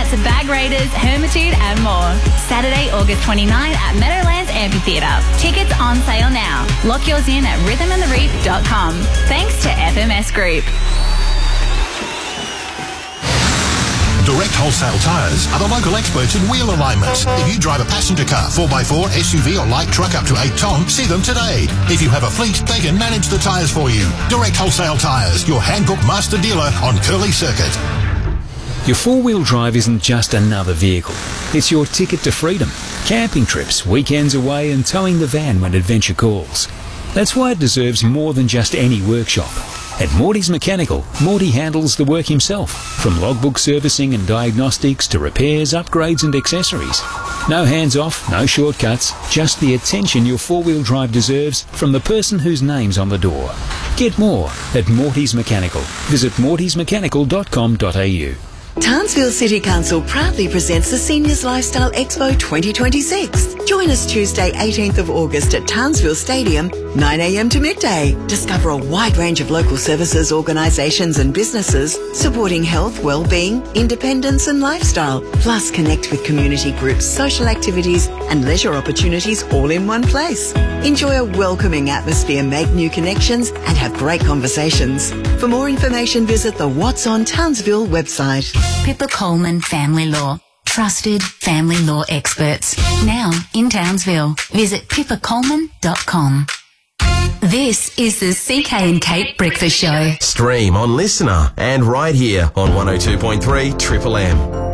Concerts, Bag Raiders, Hermitude and more. Saturday, August 29 at Meadowlands Amphitheatre. Tickets on sale now. Lock yours in at rhythmandthereef.com. Thanks to FMS Group. Direct Wholesale Tyres are the local experts in wheel alignments. If you drive a passenger car, 4x4, SUV or light truck up to 8 tonne, see them today. If you have a fleet, they can manage the tyres for you. Direct Wholesale Tyres, your handbook master dealer on Curly Circuit. Your four-wheel drive isn't just another vehicle. It's your ticket to freedom. Camping trips, weekends away and towing the van when adventure calls. That's why it deserves more than just any workshop. At Morty's Mechanical, Morty handles the work himself, from logbook servicing and diagnostics to repairs, upgrades and accessories. No hands-off, no shortcuts, just the attention your four-wheel drive deserves from the person whose name's on the door. Get more at Morty's Mechanical. Visit mortysmechanical.com.au. Townsville City Council proudly presents the Seniors Lifestyle Expo 2026. Join us Tuesday 18th of August at Townsville Stadium, 9 a.m. to midday. Discover a wide range of local services, organisations and businesses supporting health, well-being, independence and lifestyle. Plus connect with community groups, social activities and leisure opportunities all in one place. Enjoy a welcoming atmosphere, make new connections and have great conversations. For more information, visit the What's on Townsville website. Pippa Coleman Family Law. Trusted family law experts. Now in Townsville. Visit pippacoleman.com. This is the CK and Kate Breakfast Show. Stream on Listener and right here on 102.3 Triple M.